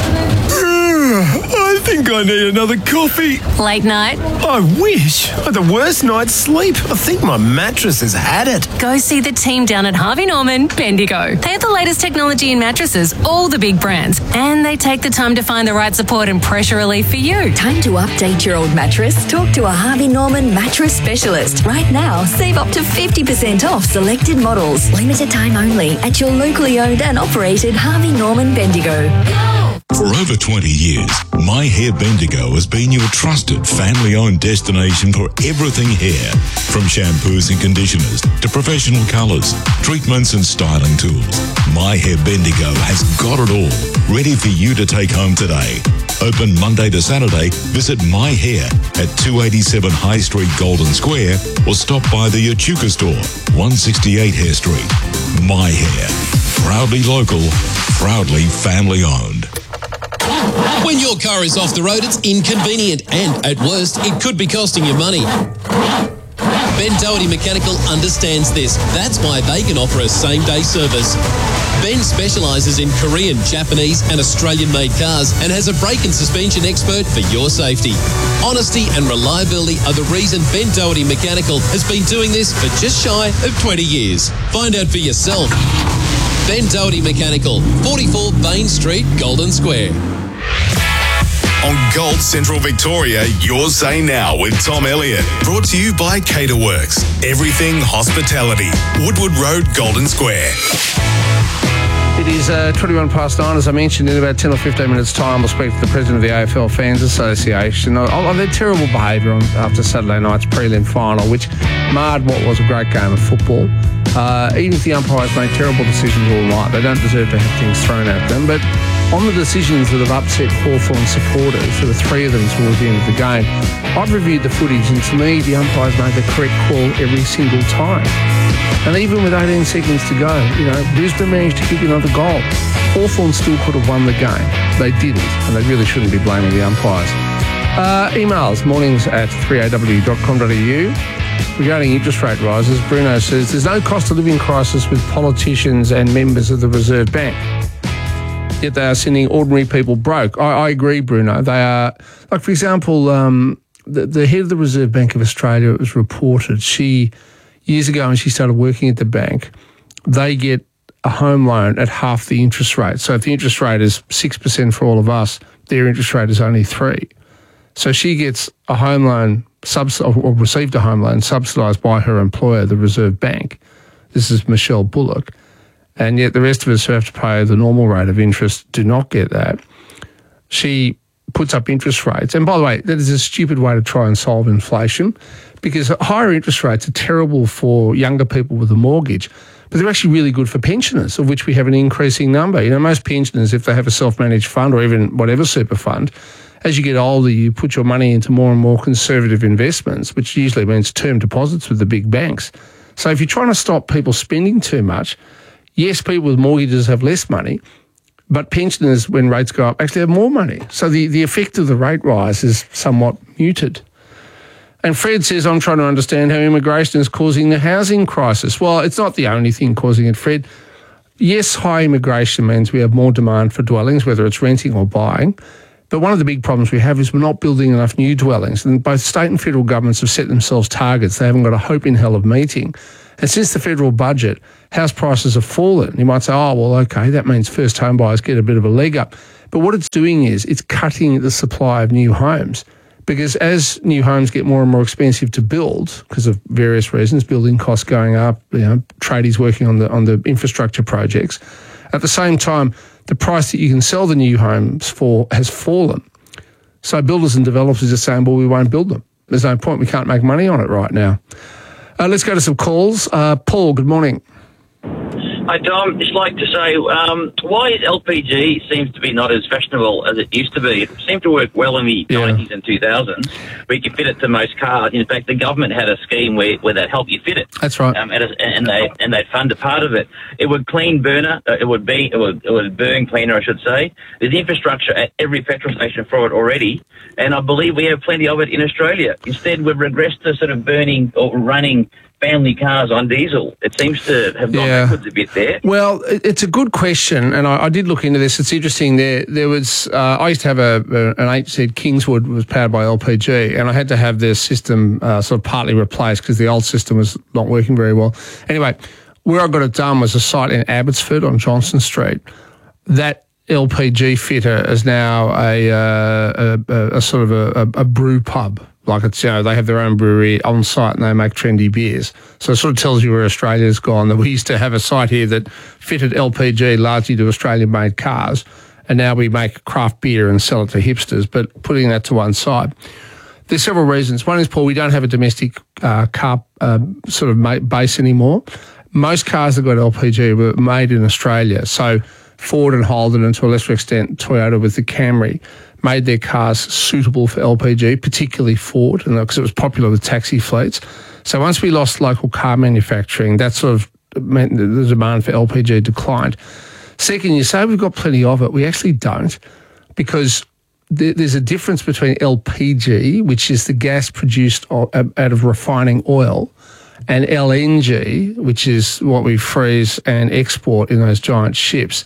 S14: I think I need another coffee.
S22: Late night?
S14: I wish. I had the worst night's sleep. I think my mattress has had it.
S22: Go see the team down at Harvey Norman, Bendigo. They have the latest technology in mattresses, all the big brands, and they take the time to find the right support and pressure relief for you.
S12: Time to update your old mattress? Talk to a Harvey Norman mattress specialist. Right now, save up to 50% off selected models. Limited time only at your locally owned and operated Harvey Norman Bendigo.
S15: For over 20 years, My Hair Bendigo has been your trusted family-owned destination for everything hair. From shampoos and conditioners to professional colours, treatments and styling tools. My Hair Bendigo has got it all, ready for you to take home today. Open Monday to Saturday, visit My Hair at 287 High Street, Golden Square, or stop by the Echuca store, 168 Hare Street. My Hair, proudly local, proudly family-owned.
S16: When your car is off the road, it's inconvenient and, at worst, it could be costing you money. Ben Doherty Mechanical understands this. That's why they can offer a same-day service. Ben specialises in Korean, Japanese and Australian-made cars and has a brake and suspension expert for your safety. Honesty and reliability are the reason Ben Doherty Mechanical has been doing this for just shy of 20 years. Find out for yourself. Ben Doherty Mechanical, 44 Bain Street, Golden Square.
S4: On Gold Central Victoria, your Say Now with Tom Elliott. Brought to you by Caterworks. Everything hospitality. Woodward Road, Golden Square.
S1: It is 21 past 9, as I mentioned. In about 10 or 15 minutes' time, we'll speak to the president of the AFL Fans Association on their terrible behaviour after Saturday night's prelim final, which marred what was a great game of football. Even if the umpires made terrible decisions all night, they don't deserve to have things thrown at them. But on the decisions that have upset Hawthorn supporters, there were 3 of them towards the end of the game, I've reviewed the footage, and to me, the umpires made the correct call every single time. And even with 18 seconds to go, Brisbane managed to kick another goal. Hawthorn still could have won the game. They didn't, and they really shouldn't be blaming the umpires. Emails, mornings@3aw.com.au. Regarding interest rate rises, Bruno says there's no cost of living crisis with politicians and members of the Reserve Bank. Yet they are sending ordinary people broke. I agree, Bruno. They are, like, for example, the head of the Reserve Bank of Australia, it was reported, years ago when she started working at the bank, they get a home loan at half the interest rate. So if the interest rate is 6% for all of us, their interest rate is only 3%. So she gets a home loan, or received a home loan subsidised by her employer, the Reserve Bank. This is Michelle Bullock. And yet the rest of us who have to pay the normal rate of interest do not get that. She puts up interest rates. And by the way, that is a stupid way to try and solve inflation, because higher interest rates are terrible for younger people with a mortgage. but they're actually really good for pensioners, of which we have an increasing number. You know, most pensioners, if they have a self-managed fund or even whatever super fund, as you get older, you put your money into more and more conservative investments, which usually means term deposits with the big banks. So if you're trying to stop people spending too much, yes, people with mortgages have less money, but pensioners, when rates go up, actually have more money. So the effect of the rate rise is somewhat muted. And Fred says, I'm trying to understand how immigration is causing the housing crisis. Well, it's not the only thing causing it, Fred. Yes, high immigration means we have more demand for dwellings, whether it's renting or buying. But one of the big problems we have is we're not building enough new dwellings. And both state and federal governments have set themselves targets they haven't got a hope in hell of meeting. And since the federal budget, house prices have fallen. You might say, oh, well, okay, that means first home buyers get a bit of a leg up. But what it's doing is it's cutting the supply of new homes. Because as new homes get more and more expensive to build, because of various reasons, building costs going up, tradies working on the infrastructure projects, at the same time, the price that you can sell the new homes for has fallen. So builders and developers are saying, well, we won't build them. There's no point. We can't make money on it right now. Let's go to some calls. Paul, good morning.
S3: Hi, Tom. Just like to say, why is LPG seems to be not as fashionable as it used to be? It seemed to work well in the 90s and 2000s, where you could fit it to most cars. In fact, the government had a scheme where they'd help you fit it.
S1: That's right.
S3: And they'd fund a part of it. It would clean burner. It would burn cleaner, I should say. There's infrastructure at every petrol station for it already, and I believe we have plenty of it in Australia. Instead, we've regressed to sort of burning or running family cars on diesel. It seems to have gone backwards a bit there.
S1: Well, it's a good question, and I did look into this. It's interesting. There was I used to have an 8Z Kingswood was powered by LPG, and I had to have their system sort of partly replaced because the old system was not working very well. Anyway, where I got it done was a site in Abbotsford on Johnson Street. That LPG fitter is now a sort of a brew pub. Like it's, they have their own brewery on site and they make trendy beers. So it sort of tells you where Australia's gone. That we used to have a site here that fitted LPG largely to Australian-made cars, and now we make craft beer and sell it to hipsters. But putting that to one side, there's several reasons. One is, Paul, we don't have a domestic car sort of base anymore. Most cars that got LPG were made in Australia. So Ford and Holden, and to a lesser extent Toyota with the Camry, made their cars suitable for LPG, particularly Ford, and because it was popular with taxi fleets. So once we lost local car manufacturing, that sort of meant that the demand for LPG declined. Second, you say we've got plenty of it. We actually don't, because there's a difference between LPG, which is the gas produced out of refining oil, and LNG, which is what we freeze and export in those giant ships.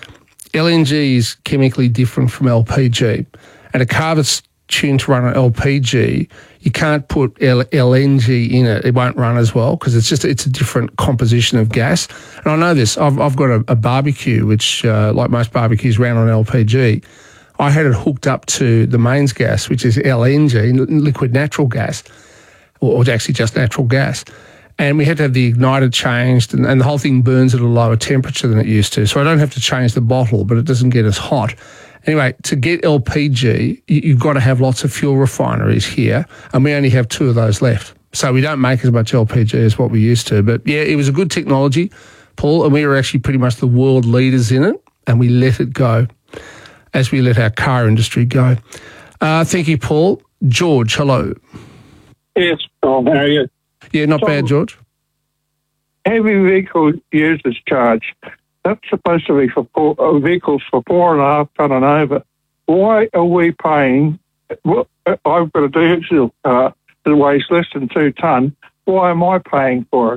S1: LNG is chemically different from LPG. And a car that's tuned to run on LPG, you can't put LNG in it. It won't run as well because it's a different composition of gas. And I know this. I've got a barbecue, which, like most barbecues, ran on LPG. I had it hooked up to the mains gas, which is LNG, liquid natural gas, or actually just natural gas. And we had to have the igniter changed, and the whole thing burns at a lower temperature than it used to. So I don't have to change the bottle, but it doesn't get as hot. Anyway, to get LPG, you've got to have lots of fuel refineries here, and we only have 2 of those left. So we don't make as much LPG as what we used to. But yeah, it was a good technology, Paul, and we were actually pretty much the world leaders in it, and we let it go as we let our car industry go. Thank you, Paul. George, hello.
S17: Yes, Tom, how are you?
S1: Yeah, not bad, George.
S17: Heavy vehicle users charge. That's supposed to be for vehicles for 4.5 tonne and over. Why are we paying? Well, I've got a diesel car that weighs less than 2 tonne. Why am I paying for it?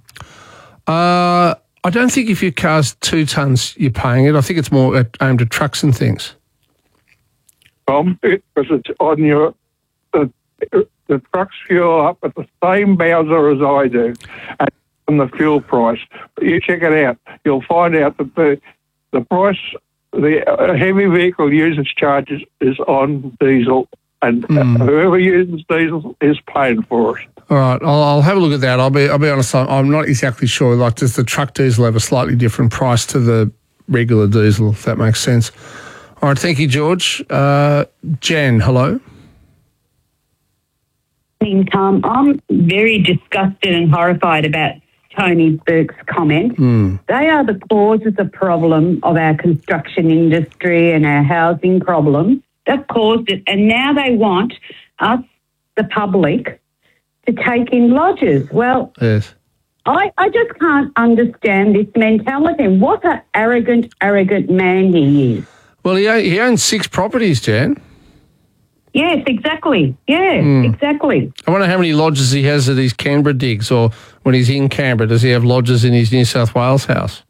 S1: I don't think if your car's 2 tonnes, you're paying it. I think it's more aimed at trucks and things.
S17: Because it's on your... The trucks fuel up at the same bowser as I do, and on the fuel price. You check it out. You'll find out that the price, the heavy vehicle users charges is on diesel, and whoever uses diesel is paying for it.
S1: All right, I'll have a look at that. I'll be honest, I'm not exactly sure. Like, does the truck diesel have a slightly different price to the regular diesel, if that makes sense? All right, thank you, George. Jan, hello.
S18: Tom, I'm very disgusted and horrified about
S2: Tony Burke's comment. They are the causes of problem of our construction industry and our housing problem. They've caused it, and now they want us, the public, to take in lodges. Well,
S1: yes.
S2: I just can't understand this mentality. What an arrogant man he is.
S1: Well, he owns 6 properties, Jan.
S2: Yes, exactly. Yeah, exactly.
S1: I wonder how many lodges he has at his Canberra digs, or when he's in Canberra, does he have lodges in his New South Wales house?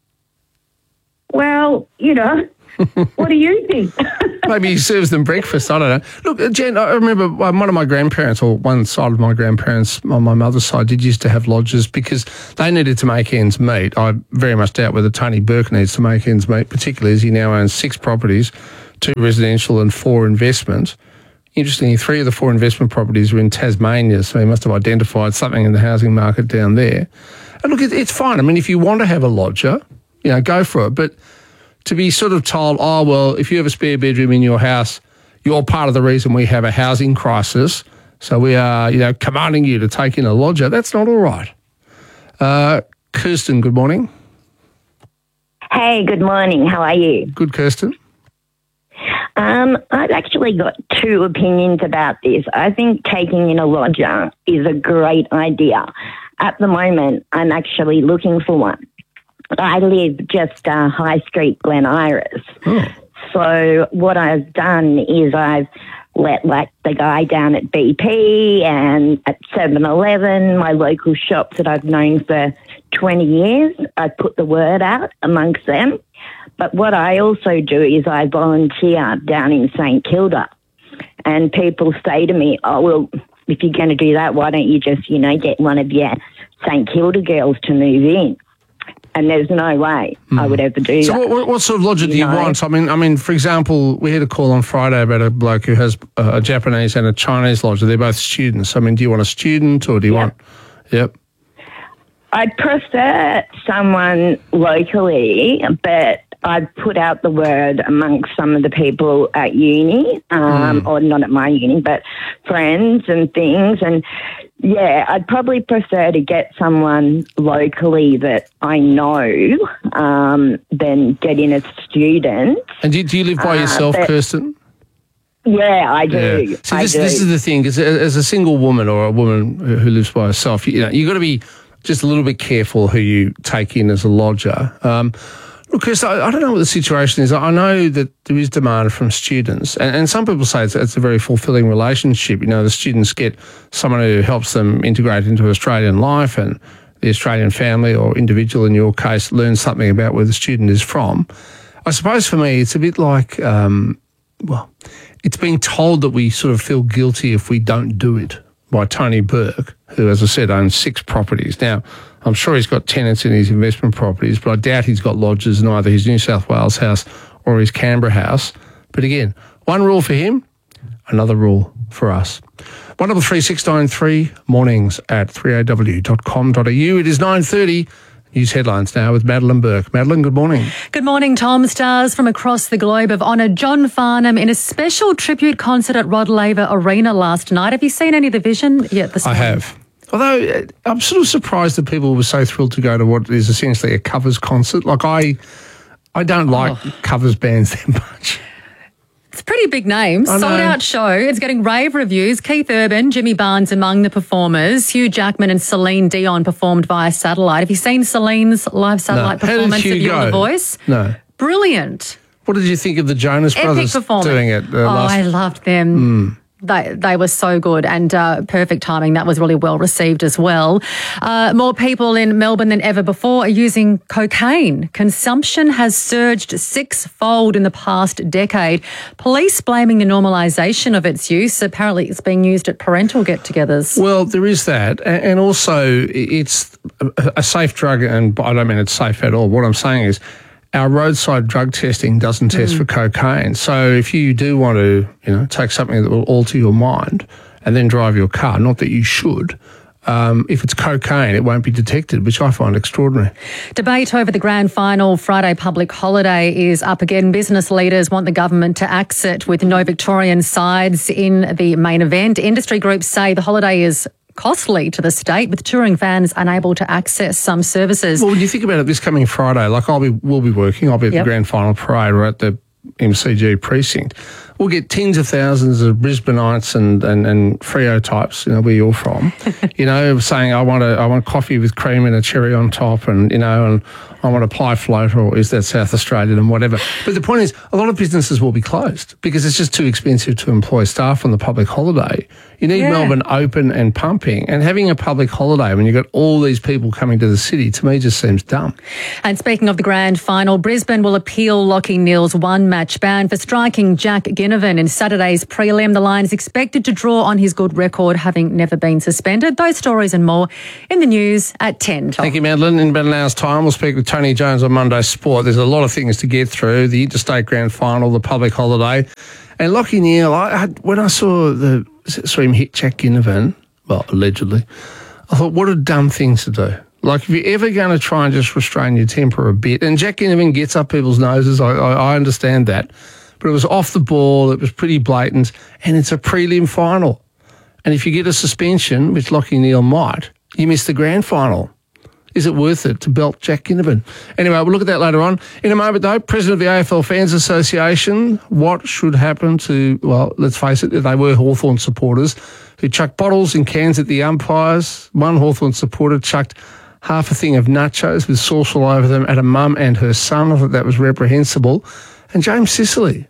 S2: Well, what do you think?
S1: Maybe he serves them breakfast. I don't know. Look, Jen, I remember one of my grandparents, or one side of my grandparents on my mother's side, did used to have lodges because they needed to make ends meet. I very much doubt whether Tony Burke needs to make ends meet, particularly as he now owns 6 properties, 2 residential and 4 investments. Interestingly, 3 of the 4 investment properties were in Tasmania, so he must have identified something in the housing market down there. And look, it's fine. I mean, if you want to have a lodger, go for it. But to be sort of told, oh, well, if you have a spare bedroom in your house, you're part of the reason we have a housing crisis, so we are, commanding you to take in a lodger, that's not all right. Kirsten, good morning.
S8: Hey, good morning. How are you?
S1: Good, Kirsten.
S8: I've actually got 2 opinions about this. I think taking in a lodger is a great idea. At the moment, I'm actually looking for one. I live just High Street, Glen Iris. So what I've done is I've let the guy down at BP and at 7-Eleven, my local shops that I've known for 20 years. I put the word out amongst them. But what I also do is I volunteer down in St Kilda. And people say to me, oh, well, if you're going to do that, why don't you just, get one of your St Kilda girls to move in? And there's no way I would ever do that.
S1: So what sort of lodger do you want? I mean, for example, we had a call on Friday about a bloke who has a Japanese and a Chinese lodger. They're both students. I mean, do you want a student or do you want... Yep.
S8: I'd prefer someone locally, but I'd put out the word amongst some of the people at uni, or not at my uni, but friends and things. And, yeah, I'd probably prefer to get someone locally that I know than get in a student.
S1: And do you live by yourself, Kirsten?
S8: Yeah, I do.
S1: Yeah. See, this is the thing. As a single woman or a woman who lives by herself, you've got to be just a little bit careful who you take in as a lodger. Look, Chris, I don't know what the situation is. I know that there is demand from students, and some people say it's a very fulfilling relationship. The students get someone who helps them integrate into Australian life, and the Australian family or individual, in your case, learns something about where the student is from. I suppose for me, it's a bit like, it's being told that we sort of feel guilty if we don't do it by Tony Burke, who, as I said, owns 6 properties. Now, I'm sure he's got tenants in his investment properties, but I doubt he's got lodges in either his New South Wales house or his Canberra house. But again, one rule for him, another rule for us. 133693 mornings at 3aw.com.au. It is 9:30. News headlines now with Madeline Burke. Madeline, good morning.
S22: Good morning, Tom. Stars from across the globe have honoured John Farnham in a special tribute concert at Rod Laver Arena last night. Have you seen any of the vision yet this morning?
S1: I have. Although I'm sort of surprised that people were so thrilled to go to what is essentially a covers concert. Like I don't like covers bands that much.
S22: It's a pretty big name. Sold out show. It's getting rave reviews. Keith Urban, Jimmy Barnes among the performers. Hugh Jackman and Celine Dion performed via satellite. Have you seen Celine's live satellite performance of You're the Voice?
S1: No.
S22: Brilliant.
S1: What did you think of the Jonas Brothers doing it?
S22: I loved them. They were so good, and perfect timing. That was really well received as well. More people in Melbourne than ever before are using cocaine. Consumption has surged 6-fold in the past decade. Police blaming the normalisation of its use. Apparently it's being used at parental get-togethers.
S1: Well, there is that. And also it's a safe drug, and I don't mean it's safe at all. What I'm saying is our roadside drug testing doesn't test for cocaine. So if you do want to, take something that will alter your mind and then drive your car, not that you should, if it's cocaine, it won't be detected, which I find extraordinary.
S22: Debate over the grand final Friday public holiday is up again. Business leaders want the government to axe it with no Victorian sides in the main event. Industry groups say the holiday is costly to the state, with touring vans unable to access some services.
S1: Well, when you think about it, this coming Friday, like we'll be working. I'll be at the grand final parade. We're at the MCG precinct. We'll get tens of thousands of Brisbaneites and Freo types, where you're from, saying I want coffee with cream and a cherry on top, and I want a pie float, or is that South Australian, and whatever. But the point is, a lot of businesses will be closed because it's just too expensive to employ staff on the public holiday. You need Melbourne open and pumping, and having a public holiday when you've got all these people coming to the city, to me, just seems dumb.
S22: And speaking of the grand final, Brisbane will appeal Lachie Neale's one-match ban for striking Jack Ginnivan in Saturday's prelim. The Lion is expected to draw on his good record, having never been suspended. Those stories and more in the news at 10. Tom.
S1: Thank you, Madeline. In about an hour's time, we'll speak with Tony Jones on Monday Sport. There's a lot of things to get through: the interstate grand final, the public holiday, and Lachie Neale. When I saw him hit Jack Ginnivan, well, allegedly, I thought, what a dumb thing to do. Like, if you're ever going to try and just restrain your temper a bit, and Jack Ginnivan gets up people's noses, I understand that, but it was off the ball, it was pretty blatant, and it's a prelim final. And if you get a suspension, which Lachie Neale might, you miss the grand final. Is it worth it to belt Jack Ginnivan? Anyway, we'll look at that later on. In a moment, though, President of the AFL Fans Association, what should happen to, well, let's face it, they were Hawthorn supporters who chucked bottles and cans at the umpires. One Hawthorn supporter chucked half a thing of nachos with sauce all over them at a mum and her son. I thought that was reprehensible. And James Sicily,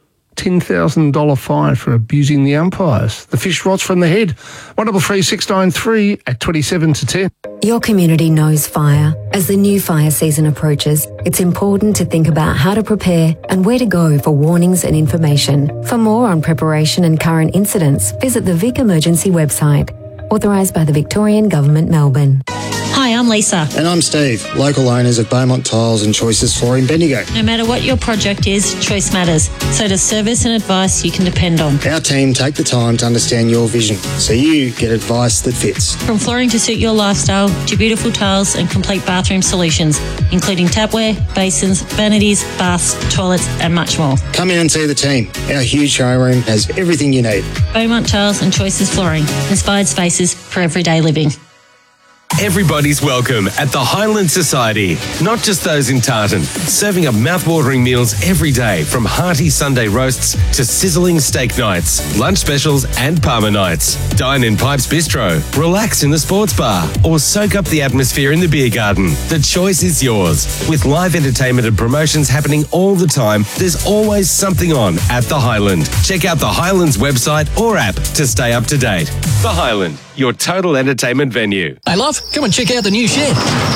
S1: $10,000 fine for abusing the umpires. The fish rots from the head. 133 693 at 27 to 10.
S6: Your community knows fire. As the new fire season approaches, it's important to think about how to prepare and where to go for warnings and information. For more on preparation and current incidents, visit the Vic Emergency website. Authorised by the Victorian Government, Melbourne.
S7: Hi, I'm Lisa.
S18: And I'm Steve, local owners of Beaumont Tiles and Choices Flooring, Bendigo.
S7: No matter what your project is, choice matters. So does service and advice you can depend on.
S18: Our team take the time to understand your vision, so you get advice that fits.
S7: From flooring to suit your lifestyle, to beautiful tiles and complete bathroom solutions, including tapware, basins, vanities, baths, toilets and much more.
S18: Come in and see the team. Our huge showroom has everything you need.
S7: Beaumont Tiles and Choices Flooring. Inspired spaces for everyday living.
S14: Everybody's welcome at the Highland Society, not just those in Tartan. Serving up mouth-watering meals every day, from hearty Sunday roasts to sizzling steak nights, lunch specials and Parma nights. Dine in Pipes Bistro, relax in the sports bar, or soak up the atmosphere in the beer garden. The choice is yours. With live entertainment and promotions happening all the time, there's always something on at the Highland. Check out the Highland's website or app to stay up to date. The Highland, your total entertainment venue.
S19: Hey, love, come and check out the new shed.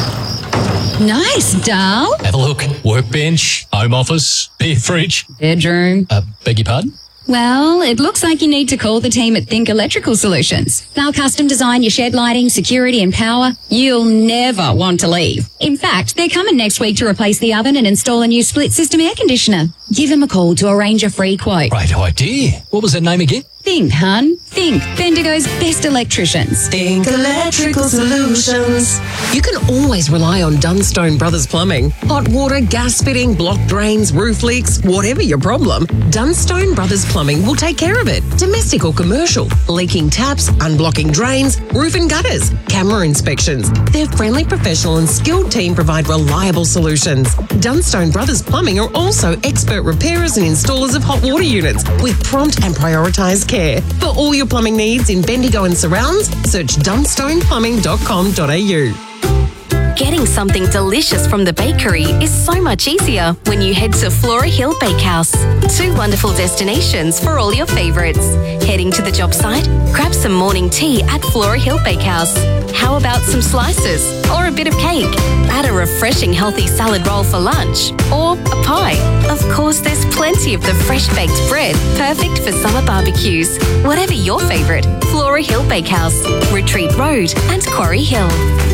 S20: Nice, doll.
S19: Have a look. Workbench, home office, beer fridge.
S20: Bedroom.
S19: Beg your pardon?
S20: Well, it looks like you need to call the team at Think Electrical Solutions. They'll custom design your shed lighting, security and power. You'll never want to leave. In fact, they're coming next week to replace the oven and install a new split system air conditioner. Give them a call to arrange a free quote.
S19: Great idea. What was that name again?
S20: Think, hun. Think. Bendigo's best electricians.
S21: Think Electrical Solutions. You can always rely on Dunstone Brothers Plumbing. Hot water, gas fitting, blocked drains, roof leaks, whatever your problem, Dunstone Brothers Plumbing will take care of it. Domestic or commercial, leaking taps, unblocking drains, roof and gutters, camera inspections. Their friendly, professional and skilled team provide reliable solutions. Dunstone Brothers Plumbing are also expert repairers and installers of hot water units with prompt and prioritised care. For all your plumbing needs in Bendigo and surrounds, search dunstoneplumbing.com.au.
S23: Getting something delicious from the bakery is so much easier when you head to Flora Hill Bakehouse. 2 wonderful destinations for all your favourites. Heading to the job site? Grab some morning tea at Flora Hill Bakehouse. How about some slices or a bit of cake? Add a refreshing healthy salad roll for lunch or a pie. Of course, there's plenty of the fresh baked bread, perfect for summer barbecues. Whatever your favourite, Flora Hill Bakehouse, Retreat Road and Quarry Hill.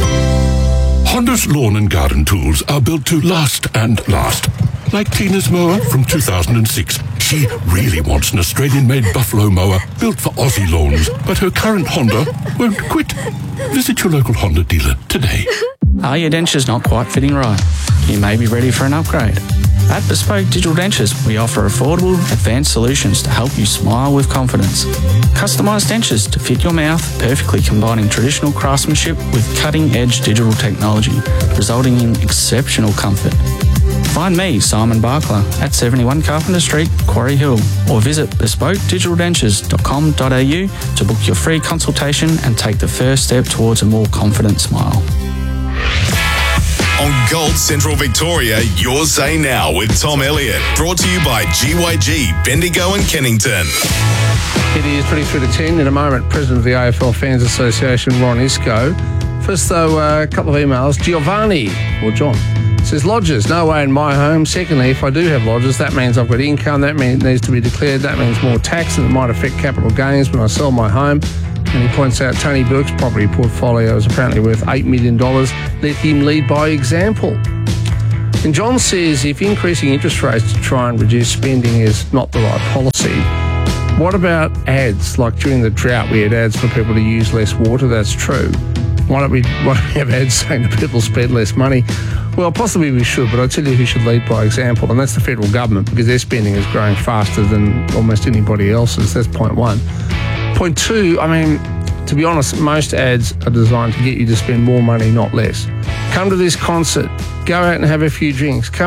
S24: Honda's lawn and garden tools are built to last and last. Like Tina's mower from 2006. She really wants an Australian-made Buffalo mower built for Aussie lawns, but her current Honda won't quit. Visit your local Honda dealer today.
S29: Are your dentures not quite fitting right? You may be ready for an upgrade.
S5: At Bespoke Digital Dentures, we offer affordable, advanced solutions to help you smile with confidence. Customised dentures to fit your mouth, perfectly combining traditional craftsmanship with cutting-edge digital technology, resulting in exceptional comfort. Find me, Simon Barkler, at 71 Carpenter Street, Quarry Hill, or visit bespokedigitaldentures.com.au to book your free consultation and take the first step towards a more confident smile.
S4: On Gold Central Victoria, Your Say Now with Tom Elliott. Brought to you by GYG, Bendigo and Kennington.
S1: It is 23 to 10. In a moment, President of the AFL Fans Association, Ron Isco. First, though, a couple of emails. Giovanni, or John, says, lodges, no way in my home. Secondly, if I do have lodges, that means I've got income. That means it needs to be declared. That means more tax, and it might affect capital gains when I sell my home. And he points out Tony Burke's property portfolio is apparently worth $8 million. Let him lead by example. And John says if increasing interest rates to try and reduce spending is not the right policy, what about ads? Like during the drought, we had ads for people to use less water. That's true. Why don't we have ads saying that people spend less money? Well, possibly we should, but I tell you who should lead by example, and that's the federal government, because their spending is growing faster than almost anybody else's. That's point one. Point two, I mean, to be honest, most ads are designed to get you to spend more money, not less. Come to this concert. Go out and have a few drinks. Come